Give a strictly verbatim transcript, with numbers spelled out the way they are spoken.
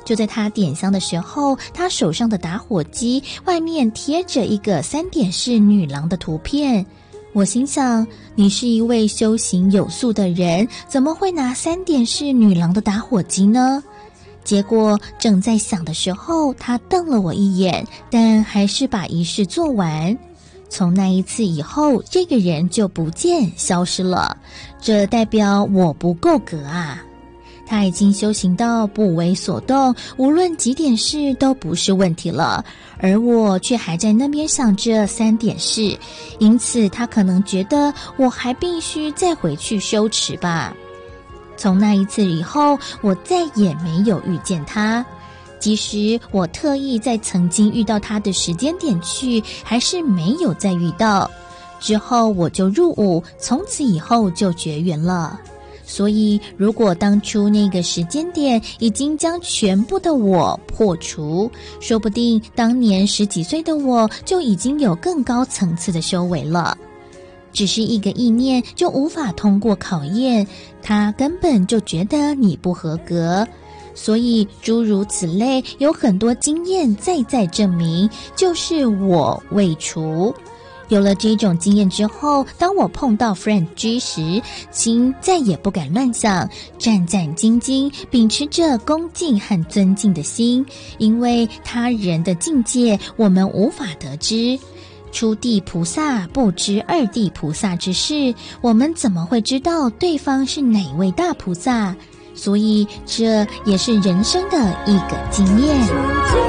就在他点香的时候，他手上的打火机外面贴着一个三点式女郎的图片。我心想，你是一位修行有素的人，怎么会拿三点式女郎的打火机呢？结果正在想的时候，他瞪了我一眼，但还是把仪式做完。从那一次以后，这个人就不见消失了，这代表我不够格啊。他已经修行到不为所动，无论几点事都不是问题了，而我却还在那边想着三点事，因此他可能觉得我还必须再回去修持吧。从那一次以后，我再也没有遇见他，即使我特意在曾经遇到他的时间点去，还是没有再遇到。之后我就入伍，从此以后就绝缘了。所以如果当初那个时间点已经将全部的我破除，说不定当年十几岁的我就已经有更高层次的修为了。只是一个意念就无法通过考验，他根本就觉得你不合格。所以诸如此类有很多经验再再证明，就是我未除。有了这种经验之后，当我碰到 Friend G 时，心再也不敢乱想，战战兢兢，秉持着恭敬和尊敬的心，因为他人的境界我们无法得知。初地菩萨不知二地菩萨之事，我们怎么会知道对方是哪位大菩萨？所以这也是人生的一个经验。